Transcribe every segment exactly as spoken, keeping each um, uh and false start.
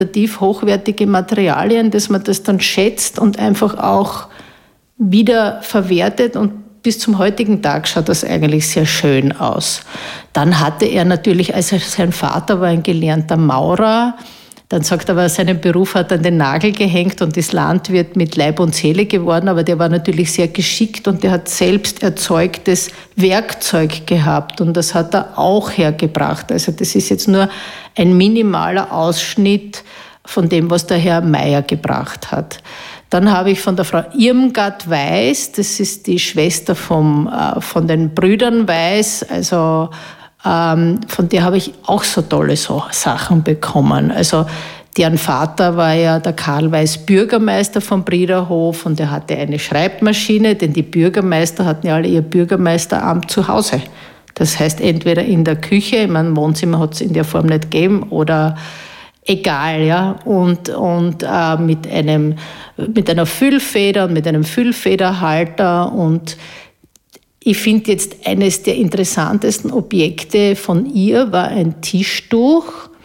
qualitativ hochwertige Materialien, dass man das dann schätzt und einfach auch wieder verwertet, und bis zum heutigen Tag schaut das eigentlich sehr schön aus. Dann hatte er natürlich, also sein Vater war ein gelernter Maurer, dann sagt er aber, seinen Beruf hat an den Nagel gehängt und ist Landwirt mit Leib und Seele geworden, aber der war natürlich sehr geschickt und der hat selbst erzeugtes Werkzeug gehabt und das hat er auch hergebracht. Also das ist jetzt nur ein minimaler Ausschnitt von dem, was der Herr Meyer gebracht hat. Dann habe ich von der Frau Irmgard Weiß, das ist die Schwester vom, äh, von den Brüdern Weiß, also ähm, von der habe ich auch so tolle so Sachen bekommen. Also deren Vater war ja der Karl Weiß Bürgermeister von Briederhof und er hatte eine Schreibmaschine, denn die Bürgermeister hatten ja alle ihr Bürgermeisteramt zu Hause. Das heißt entweder in der Küche, in meinem Wohnzimmer hat es in der Form nicht gegeben, oder egal, ja, und, und äh, mit, einem, mit einer Füllfeder und mit einem Füllfederhalter. Und ich finde jetzt, eines der interessantesten Objekte von ihr war ein Tischtuch,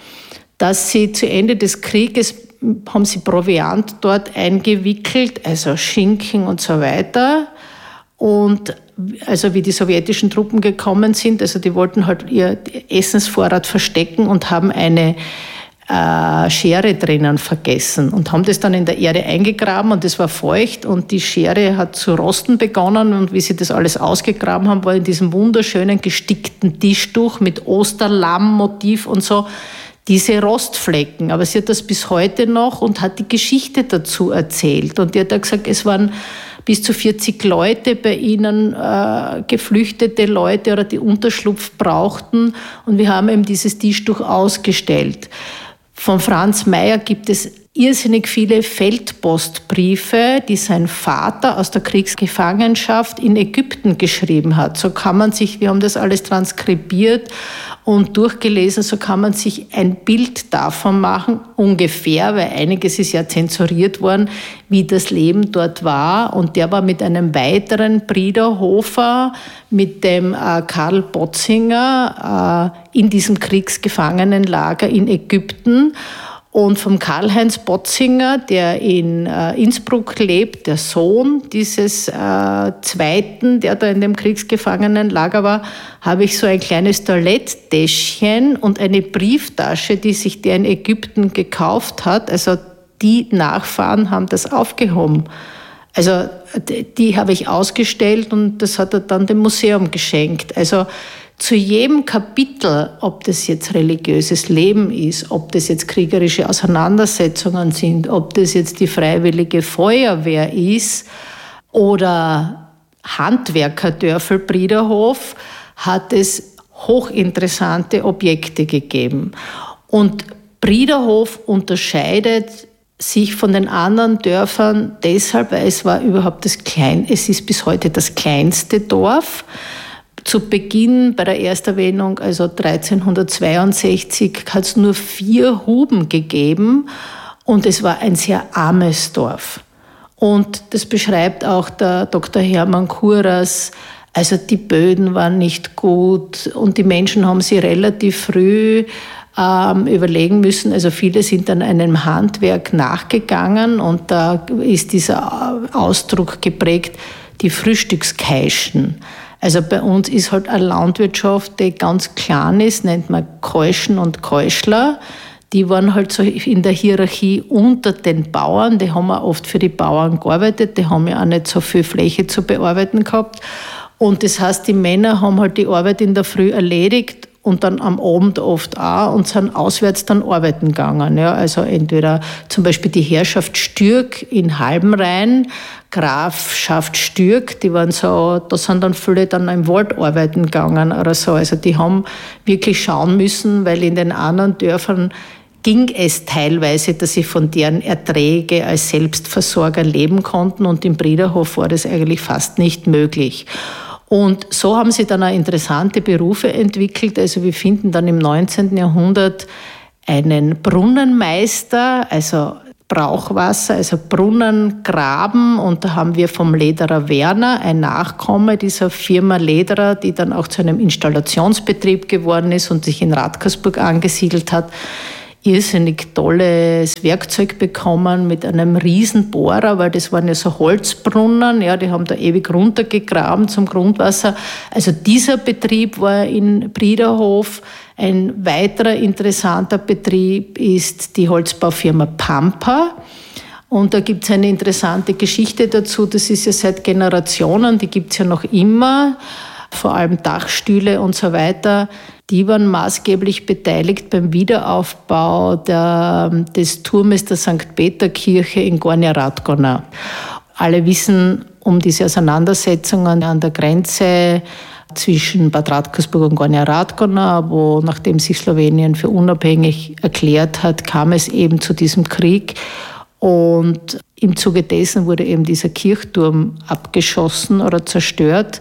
das sie zu Ende des Krieges, haben sie Proviant dort eingewickelt, also Schinken und so weiter. Und also wie die sowjetischen Truppen gekommen sind, also die wollten halt ihr Essensvorrat verstecken und haben eine Äh, Schere drinnen vergessen und haben das dann in der Erde eingegraben und es war feucht und die Schere hat zu rosten begonnen und wie sie das alles ausgegraben haben, war in diesem wunderschönen gestickten Tischtuch mit Osterlamm-Motiv und so diese Rostflecken. Aber sie hat das bis heute noch und hat die Geschichte dazu erzählt. Und die hat gesagt, es waren bis zu vierzig Leute bei ihnen, äh, geflüchtete Leute oder die Unterschlupf brauchten und wir haben eben dieses Tischtuch ausgestellt. Von Franz Meyer gibt es irrsinnig viele Feldpostbriefe, die sein Vater aus der Kriegsgefangenschaft in Ägypten geschrieben hat. So kann man sich, wir haben das alles transkribiert und durchgelesen, so kann man sich ein Bild davon machen, ungefähr, weil einiges ist ja zensuriert worden, wie das Leben dort war. Und der war mit einem weiteren Briederhofer, mit dem äh, Karl Botzinger, äh, in diesem Kriegsgefangenenlager in Ägypten. Und vom Karl-Heinz Botzinger, der in äh, Innsbruck lebt, der Sohn dieses äh, Zweiten, der da in dem Kriegsgefangenenlager war, habe ich so ein kleines Toiletttäschchen und eine Brieftasche, die sich der in Ägypten gekauft hat. Also die Nachfahren haben das aufgehoben. Also die, die habe ich ausgestellt und das hat er dann dem Museum geschenkt. Also zu jedem Kapitel, ob das jetzt religiöses Leben ist, ob das jetzt kriegerische Auseinandersetzungen sind, ob das jetzt die Freiwillige Feuerwehr ist oder Handwerkerdörfel Briederhof, hat es hochinteressante Objekte gegeben. Und Briederhof unterscheidet sich von den anderen Dörfern deshalb, weil es war überhaupt das klein, es ist bis heute das kleinste Dorf. Zu Beginn bei der Ersterwähnung, also dreizehnhundertzweiundsechzig, hat es nur vier Huben gegeben und es war ein sehr armes Dorf. Und das beschreibt auch der Doktor Hermann Kuras. Also die Böden waren nicht gut und die Menschen haben sie relativ früh ähm, überlegen müssen. Also viele sind dann einem Handwerk nachgegangen und da ist dieser Ausdruck geprägt, die Frühstückskeischen. Also bei uns ist halt eine Landwirtschaft, die ganz klein ist, nennt man Keuschen und Keuschler. Die waren halt so in der Hierarchie unter den Bauern. Die haben auch oft für die Bauern gearbeitet. Die haben ja auch nicht so viel Fläche zu bearbeiten gehabt. Und das heißt, die Männer haben halt die Arbeit in der Früh erledigt und dann am Abend oft auch und sind auswärts dann arbeiten gegangen. Ja, also entweder zum Beispiel die Herrschaft Stürk in Halbenrhein, Grafschaft Stürk, die waren so, da sind dann viele dann im Wald arbeiten gegangen oder so. Also die haben wirklich schauen müssen, weil in den anderen Dörfern ging es teilweise, dass sie von deren Erträge als Selbstversorger leben konnten und im Briederhof war das eigentlich fast nicht möglich. Und so haben sie dann auch interessante Berufe entwickelt. Also wir finden dann im neunzehnten Jahrhundert einen Brunnenmeister, also Brauchwasser, also Brunnen graben. Und da haben wir vom Lederer Werner, ein Nachkomme dieser Firma Lederer, die dann auch zu einem Installationsbetrieb geworden ist und sich in Radkersburg angesiedelt hat. irrsinnig tolles Werkzeug bekommen mit einem Riesenbohrer, weil das waren ja so Holzbrunnen, ja, die haben da ewig runtergegraben zum Grundwasser. Also dieser Betrieb war in Briederhof. Ein weiterer interessanter Betrieb ist die Holzbaufirma Pampa. Und da gibt es eine interessante Geschichte dazu. Das ist ja seit Generationen, die gibt es ja noch immer, vor allem Dachstühle und so weiter. Die waren maßgeblich beteiligt beim Wiederaufbau der, des Turmes der Sankt Peter-Kirche in Gornja Radgona. Alle wissen um diese Auseinandersetzungen an der Grenze zwischen Bad Radkersburg und Gornja Radgona, wo, nachdem sich Slowenien für unabhängig erklärt hat, kam es eben zu diesem Krieg. Und im Zuge dessen wurde eben dieser Kirchturm abgeschossen oder zerstört.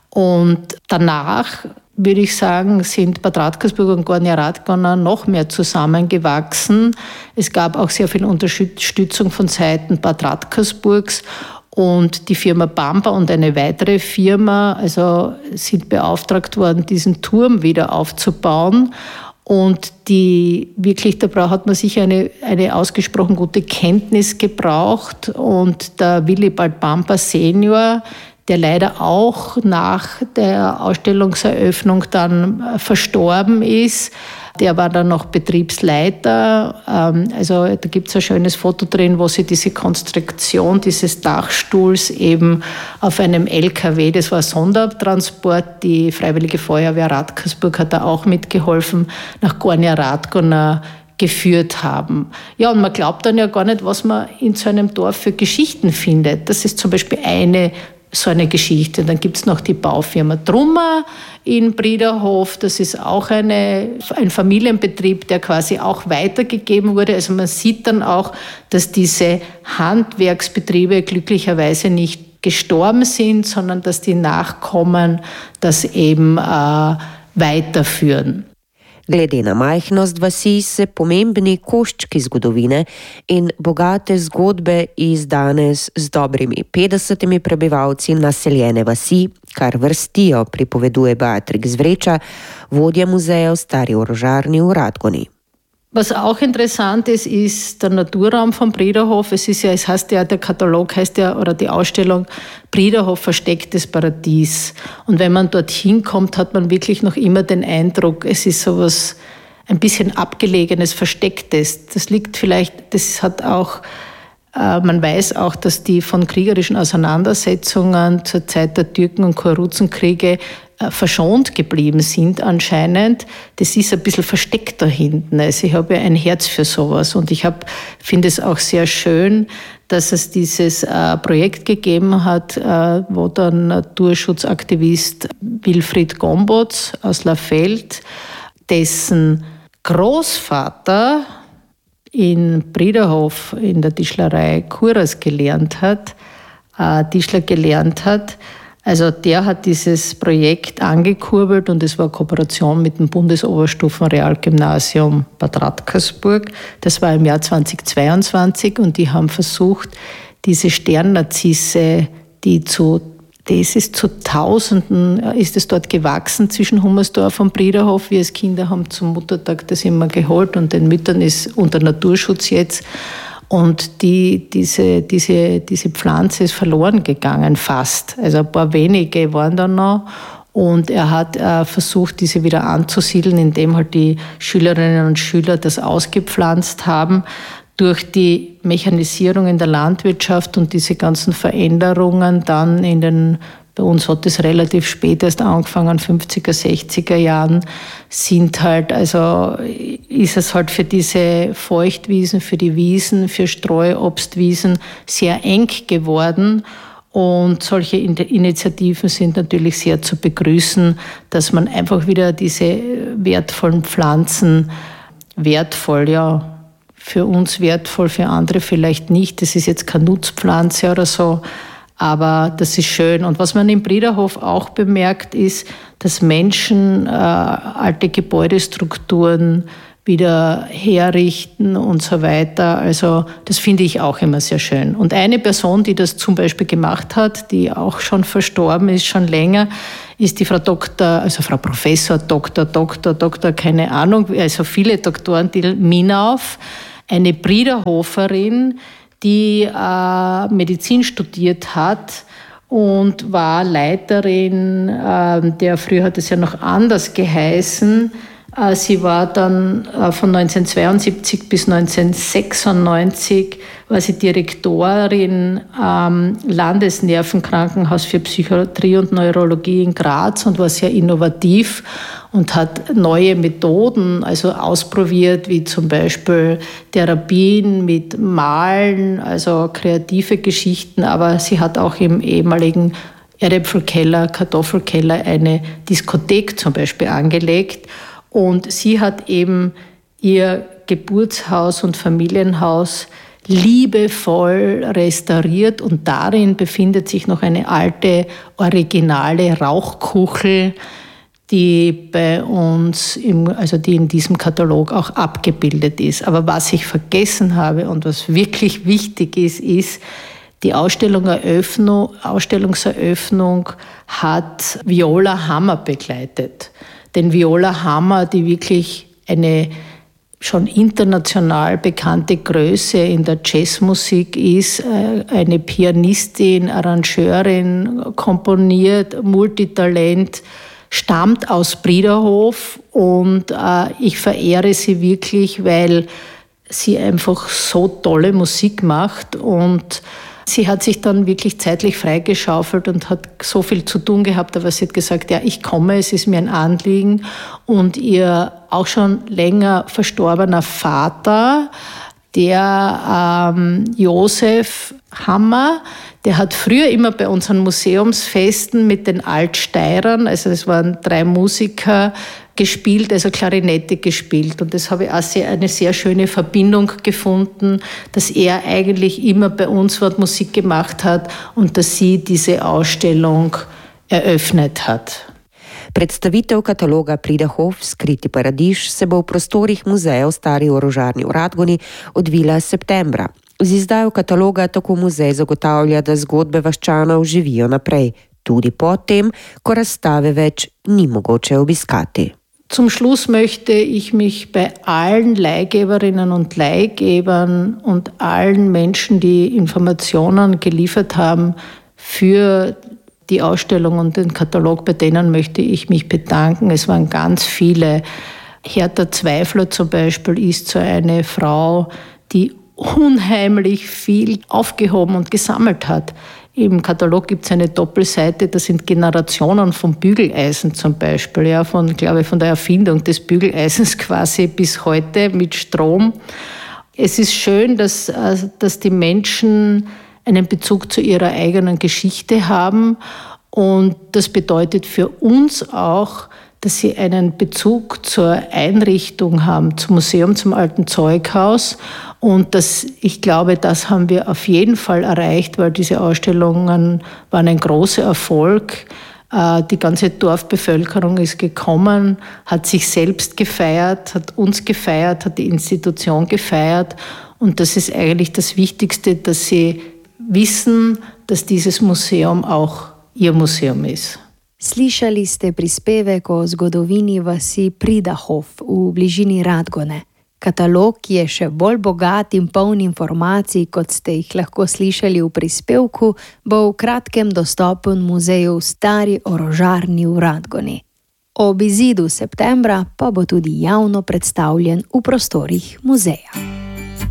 Und danach, würde ich sagen, sind Bad Radkersburg und Gornja Radgona noch mehr zusammengewachsen. Es gab auch sehr viel Unterstützung von Seiten Bad Radkersburgs. Und die Firma Pampa und eine weitere Firma also sind beauftragt worden, diesen Turm wieder aufzubauen. Und die wirklich, da hat man sicher eine, eine ausgesprochen gute Kenntnis gebraucht. Und der Willibald Pampa Senior, der leider auch nach der Ausstellungseröffnung dann verstorben ist. Der war dann noch Betriebsleiter. Also da gibt es ein schönes Foto drin, wo sie diese Konstruktion dieses Dachstuhls eben auf einem L K W, das war Sondertransport, die Freiwillige Feuerwehr Radkersburg hat da auch mitgeholfen, nach Gornja Radgona geführt haben. Ja, und man glaubt dann ja gar nicht, was man in so einem Dorf für Geschichten findet. Das ist zum Beispiel eine so eine Geschichte. Dann gibt es noch die Baufirma Trummer in Briederhof. Das ist auch eine, ein Familienbetrieb, der quasi auch weitergegeben wurde. Also man sieht dann auch, dass diese Handwerksbetriebe glücklicherweise nicht gestorben sind, sondern dass die Nachkommen das eben äh, weiterführen. Glede na majhnost vasi se pomembni koščki zgodovine in bogate zgodbe iz danes z dobrimi petdesetimi prebivalci naseljene vasi, kar vrstijo, pripoveduje Beatrix Vreča, vodja muzeja v Stari orožarni v Radgoni. Was auch interessant ist, ist der Naturraum von Briederhof. Es ist ja, es heißt ja, der Katalog heißt ja, oder die Ausstellung Briederhof verstecktes Paradies. Und wenn man dorthin kommt, hat man wirklich noch immer den Eindruck, es ist sowas ein bisschen Abgelegenes, Verstecktes. Das liegt vielleicht, das hat auch, äh, man weiß auch, dass die von kriegerischen Auseinandersetzungen zur Zeit der Türken- und Choruzenkriege verschont geblieben sind anscheinend. Das ist ein bisschen versteckt da hinten. Also ich habe ja ein Herz für sowas und ich finde es auch sehr schön, dass es dieses äh, Projekt gegeben hat, äh, wo der Naturschutzaktivist Wilfried Gombotz aus Lafeld, dessen Großvater in Briederhof in der Tischlerei Kuras gelernt hat, äh, Tischler gelernt hat. Also der hat dieses Projekt angekurbelt und es war Kooperation mit dem Bundesoberstufenrealgymnasium Bad Radkersburg. Das war im Jahr zweitausendzweiundzwanzig und die haben versucht, diese Sternnazisse, die zu, das ist zu Tausenden, ist es dort gewachsen zwischen Hummersdorf und Briederhof. Wir als Kinder haben zum Muttertag das immer geholt und den Müttern ist unter Naturschutz jetzt. Und die, diese, diese, diese Pflanze ist verloren gegangen fast. Also ein paar wenige waren da noch. Und er hat äh, versucht, diese wieder anzusiedeln, indem halt die Schülerinnen und Schüler das ausgepflanzt haben. Durch die Mechanisierung in der Landwirtschaft und diese ganzen Veränderungen dann in den, bei uns hat es relativ spät erst angefangen, fünfziger, sechziger Jahren, sind halt, also ist es halt für diese Feuchtwiesen, für die Wiesen, für Streuobstwiesen sehr eng geworden. Und solche Initiativen sind natürlich sehr zu begrüßen, dass man einfach wieder diese wertvollen Pflanzen, wertvoll, ja, für uns wertvoll, für andere vielleicht nicht. Das ist jetzt keine Nutzpflanze oder so, aber das ist schön. Und was man im Briederhof auch bemerkt, ist, dass Menschen äh, alte Gebäudestrukturen wieder herrichten und so weiter. Also das finde ich auch immer sehr schön. Und eine Person, die das zum Beispiel gemacht hat, die auch schon verstorben ist, schon länger, ist die Frau Doktor, also Frau Professor, Doktor, Doktor, Doktor, keine Ahnung, also viele Doktoren, die Minauf, eine Briederhoferin, die äh, Medizin studiert hat und war Leiterin, äh, der früher hat es ja noch anders geheißen. Äh, sie war dann äh, von neunzehnhundertzweiundsiebzig bis neunzehnhundertsechsundneunzig war sie Direktorin am ähm, Landesnervenkrankenhaus für Psychiatrie und Neurologie in Graz und war sehr innovativ und hat neue Methoden also ausprobiert, wie zum Beispiel Therapien mit Malen, also kreative Geschichten, aber sie hat auch im ehemaligen Erdäpfelkeller, Kartoffelkeller eine Diskothek zum Beispiel angelegt und sie hat eben ihr Geburtshaus und Familienhaus liebevoll restauriert und darin befindet sich noch eine alte, originale Rauchkuchel, die bei uns, im, also die in diesem Katalog auch abgebildet ist. Aber was ich vergessen habe und was wirklich wichtig ist, ist, die Ausstellung Eröffnung, Ausstellungseröffnung hat Viola Hammer begleitet. Denn Viola Hammer, die wirklich eine schon international bekannte Größe in der Jazzmusik ist, eine Pianistin, Arrangeurin, komponiert, Multitalent, stammt aus Briederhof und äh, ich verehre sie wirklich, weil sie einfach so tolle Musik macht und sie hat sich dann wirklich zeitlich freigeschaufelt und hat so viel zu tun gehabt, aber sie hat gesagt, ja, ich komme, es ist mir ein Anliegen. Und ihr auch schon länger verstorbener Vater, der ähm, Josef Hammer, der hat früher immer bei unseren Museumsfesten mit den Altsteirern, also es waren drei Musiker, gespielt, also Klarinette gespielt. Und das habe ich auch sehr, eine sehr schöne Verbindung gefunden, dass er eigentlich immer bei uns was Musik gemacht hat und dass sie diese Ausstellung eröffnet hat. Predstavitev kataloga Pridehof Skriti paradiž se bo v prostorih muzeja v Stari orožarni v Radgoni odvila septembra. Z izdajo kataloga tako muzej zagotavlja, da zgodbe vaščanov živijo naprej, tudi potem, ko razstave več ni mogoče obiskati. Zum Schluss möchte ich mich bei allen Leihgeberinnen und Leihgebern und allen Menschen, die Informationen geliefert haben für die Ausstellung und den Katalog, bei denen möchte ich mich bedanken. Es waren ganz viele. Hertha Zweifler zum Beispiel ist so eine Frau, die unheimlich viel aufgehoben und gesammelt hat. Im Katalog gibt es eine Doppelseite, da sind Generationen von Bügeleisen zum Beispiel, ja, von, glaube ich, von der Erfindung des Bügeleisens quasi bis heute mit Strom. Es ist schön, dass, dass die Menschen einen Bezug zu ihrer eigenen Geschichte haben und das bedeutet für uns auch, dass sie einen Bezug zur Einrichtung haben, zum Museum, zum Alten Zeughaus. Und das, ich glaube, das haben wir auf jeden Fall erreicht, weil diese Ausstellungen waren ein großer Erfolg. Die ganze Dorfbevölkerung ist gekommen, hat sich selbst gefeiert, hat uns gefeiert, hat die Institution gefeiert. Und das ist eigentlich das Wichtigste, dass sie wissen, dass dieses Museum auch ihr Museum ist. Slišali ste prispevek o zgodovini vasi Pridehof v bližini Radgone. Katalog je še bolj bogat in poln informacij, kot ste jih lahko slišali v prispevku, bo v kratkem dostopen muzeju v Stari orožarni v Radgoni. Ob izidu septembra pa bo tudi javno predstavljen v prostorih muzeja.